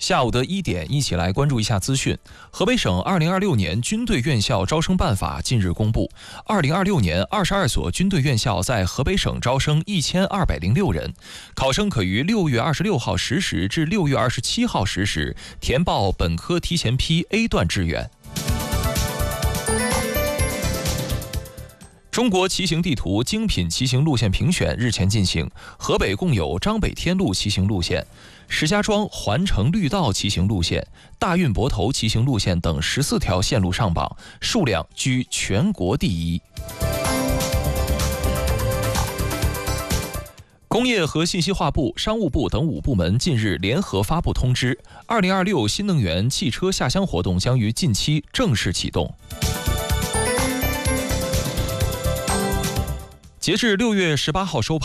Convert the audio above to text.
下午的1点，一起来关注一下资讯。河北省2026年军队院校招生办法近日公布，2026年22所军队院校在河北省招生1206人，考生可于6月26号10时至6月27号10时填报本科提前批 A 段志愿。中国骑行地图精品骑行路线评选日前进行，河北共有张北天路骑行路线、石家庄环城绿道骑行路线、大运泊头骑行路线等14条线路上榜，数量居全国第一。工业和信息化部、商务部等5部门近日联合发布通知，2026新能源汽车下乡活动将于近期正式启动。截至6月18号收盘。